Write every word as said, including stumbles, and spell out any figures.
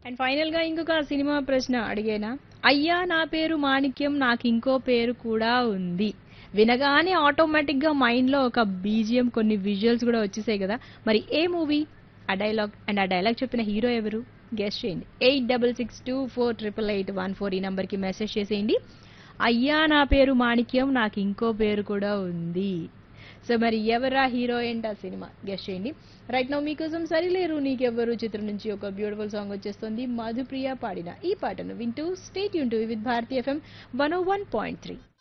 And final గా ఇంకొక cinema ప్రశ్న అడిగేనా? అయ్యా నా పేరు మాణిక్యం నాకు ఇంకో పేరు కూడా ఉంది. వినగానే ఆటోమేటిక్ గా మైండ్ లో ఒక బీజిఎం కొన్ని విజువల్స్ కూడా వచ్చేసాయి కదా. మరి ఏ మూవీ ఆ డైలాగ్ అండ్ ఆ డైలాగ్ చెప్పిన హీరో ఎవరు? గెస్ట్ చేయండి. Eight double six two four triple eight one four ఈ నంబర్ కి మెసేజ్ చేసేయండి. అయ్యా నా పేరు మాణిక్యం నాకు ఇంకో పేరు కూడా ఉంది. సో మరి ఎవరా హీరో ఏంటి ఆ సినిమా గెస్ట్ చేయండి. రైట్ నౌ మీకోసం సరిలేరు నీకెవ్వరు చిత్రం నుంచి ఒక బ్యూటిఫుల్ సాంగ్ వచ్చేస్తుంది. మధుప్రియ పాడిన ఈ పాటను వింటూ stay tune to with Bharati FM one oh one point three.